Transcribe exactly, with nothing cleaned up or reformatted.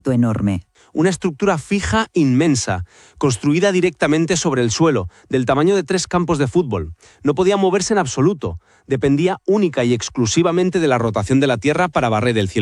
enorme. Una estructura fija inmensa, construida directamente sobre el suelo, del tamaño de tres campos de fútbol. No podía moverse en absoluto. Dependía única y exclusivamente de la rotación de la Tierra para barrer el cielo.